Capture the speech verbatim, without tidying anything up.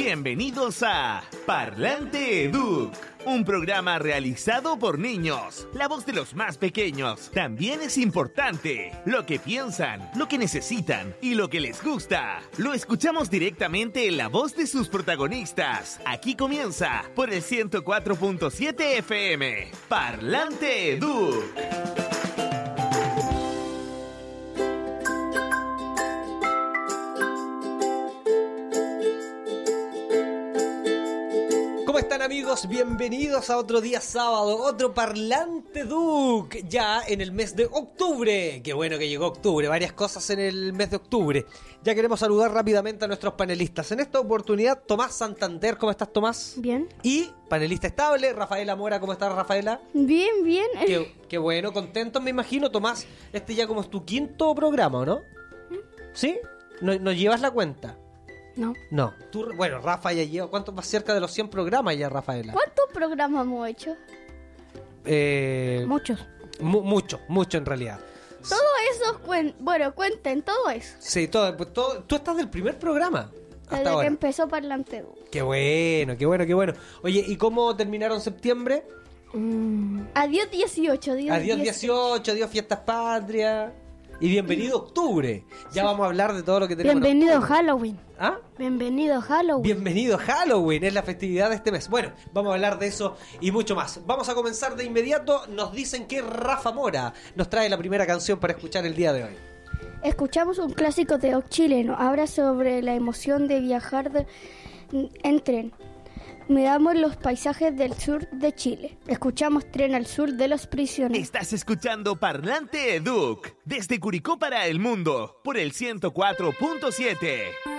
Bienvenidos a Parlante Educ, un programa realizado por niños. La voz de los más pequeños también es importante. Lo que piensan, lo que necesitan y lo que les gusta. Lo escuchamos directamente en la voz de sus protagonistas. Aquí comienza por el ciento cuatro punto siete F M. Parlante Educ. ¿Cómo están, amigos? Bienvenidos a otro día sábado, otro Parlante Educ, ya en el mes de octubre. Qué bueno que llegó octubre, varias cosas en el mes de octubre. Ya queremos saludar rápidamente a nuestros panelistas. En esta oportunidad, Tomás Santander. ¿Cómo estás, Tomás? Bien. Y panelista estable, Rafaela Mora. ¿Cómo estás, Rafaela? Bien, bien. Qué, qué bueno, contentos me imagino, Tomás. Este ya como es tu quinto programa, ¿o no? ¿Sí? ¿No, no llevas la cuenta? No. No. Tú, bueno, Rafa ya lleva, ¿cuánto más cerca de los cien programas ya, Rafaela? ¿Cuántos programas hemos hecho? Eh, Muchos. mu- mucho, mucho en realidad. Todo eso, cuen- bueno, cuenten todo eso. Sí, todo, pues, todo. Tú estás del primer programa hasta Desde que ahora. empezó Parlante Educ. Qué bueno, qué bueno, qué bueno. Oye, ¿y cómo terminaron septiembre? Adiós dieciocho. Adiós, Adiós dieciocho, adiós fiestas patrias. Y bienvenido octubre. Ya vamos a hablar de todo lo que tenemos. en Bienvenido octubre. Halloween. ¿Ah? Bienvenido Halloween. Bienvenido Halloween, es la festividad de este mes. Bueno, vamos a hablar de eso y mucho más. Vamos a comenzar de inmediato. Nos dicen que Rafa Mora nos trae la primera canción para escuchar el día de hoy. Escuchamos un clásico de rock chileno. Habla sobre la emoción de viajar de- en tren. Miramos los paisajes del sur de Chile. Escuchamos Tren al Sur de los Prisioneros. Estás escuchando Parlante Educ desde Curicó para el mundo por el ciento cuatro punto siete.